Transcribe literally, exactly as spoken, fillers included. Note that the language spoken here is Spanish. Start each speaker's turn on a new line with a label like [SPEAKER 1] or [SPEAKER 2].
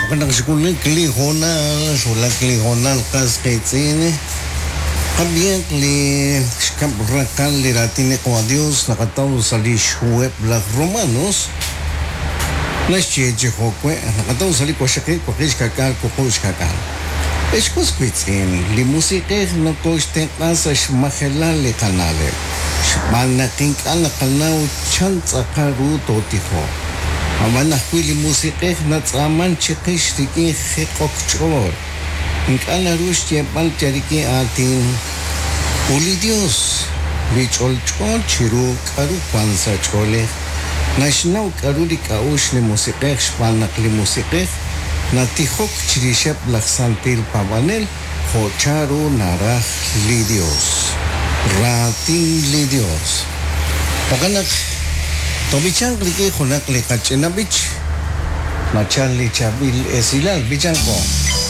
[SPEAKER 1] Kanang sikuli klihonal, sula klihonal kas kaitsini. Kabiyak li shkabrakan li ratine ko a Dios nakataw sa li shuwep la Romanos. Naschiye hokwe, nakataw sa li ko shakay ko kish kakal ko kush kakal. Eshkos kwitsin, li musike no ko shtenkas shmahelal li kanale. Shmanaking kanakanaw chantsa karu totiho. Amana kwili musike na tsaman chikish tiki hekokchor. Nkana rush tiepal chariki atin uli Dios bichol chol chiru karu kwanza chole nashnaw karu di kaush li musikek shpanak li musikek na tihok chirishep laksantil pavanel hocharu naraj li Dios ratin li Dios pakanak tobichan klike honak li kachenabich nachan li chabil esilal bichanko